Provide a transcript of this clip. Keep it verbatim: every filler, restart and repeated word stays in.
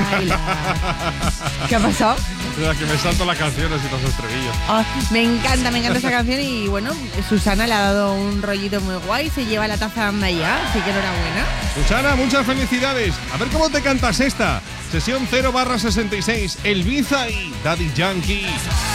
Baila. ¿Qué ha pasado? Mira, que me salto la canción así los estribillos. Oh, me encanta, me encanta esa canción y bueno, Susana le ha dado un rollito muy guay, se lleva la taza anda ya, así que enhorabuena. Susana, muchas felicidades. A ver cómo te cantas esta. Sesión cero barra sesenta y seis, Elviza y Daddy Yankee.